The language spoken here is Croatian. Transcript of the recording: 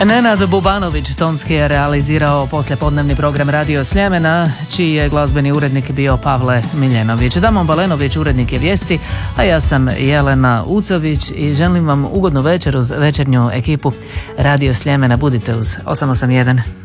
Nenad Bubanović tonski je realizirao poslijepodnevni program Radio Sljemena, čiji je glazbeni urednik bio Pavle Miljenović. Damon Balenović urednik je vijesti, a ja sam Jelena Ucović i želim vam ugodnu večer uz večernju ekipu Radio Sljemena. Budite uz 881.